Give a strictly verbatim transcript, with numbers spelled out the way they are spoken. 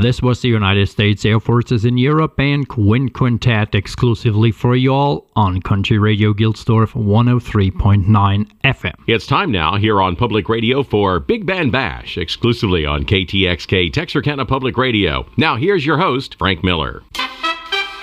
This was the United States Air Forces in Europe and Quinn Quintet exclusively for y'all on Country Radio Gilsdorf one oh three point nine F M. It's time now here on Public Radio for Big Band Bash, exclusively on K T X K Texarkana Public Radio. Now here's your host, Frank Miller.